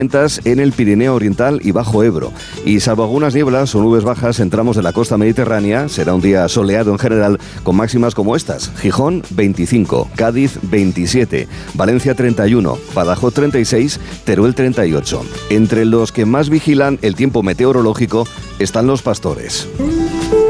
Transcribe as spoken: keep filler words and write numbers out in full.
en el Pirineo Oriental y Bajo Ebro. Y salvo algunas nieblas o nubes bajas en tramos de la costa mediterránea, será un día soleado en general con máximas como estas: Gijón veinticinco, Cádiz veintisiete, Valencia treinta y uno, Badajoz treinta y seis, Teruel treinta y ocho. Entre los que más vigilan el tiempo meteorológico están los pastores.